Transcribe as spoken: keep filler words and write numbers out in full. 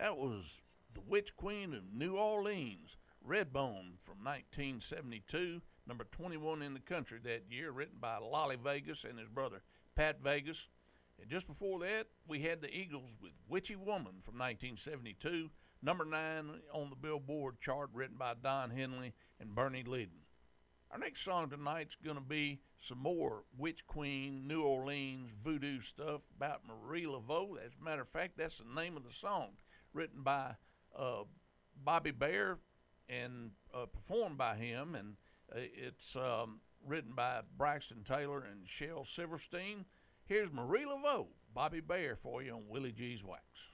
That was The Witch Queen of New Orleans, Redbone from nineteen seventy-two, number twenty-one in the country that year, written by Lolly Vegas and his brother Pat Vegas. And just before that, we had the Eagles with Witchy Woman from nineteen seventy-two, number nine on the Billboard chart, written by Don Henley and Bernie Leadon. Our next song tonight's going to be some more Witch Queen, New Orleans, voodoo stuff about Marie Laveau. As a matter of fact, that's the name of the song, written by uh, Bobby Bare and uh, performed by him. And uh, it's um, written by Braxton Taylor and Shel Silverstein. Here's Marie Laveau, Bobby Bare for you on Willie G's Wax.